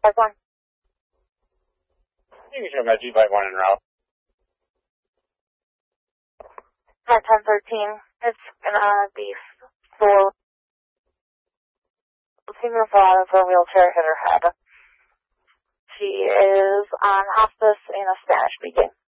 1. You can show my G-Bite 1 en route. 1013. It's gonna be for female father for a wheelchair hit her head. She is on hospice in a Spanish speaking.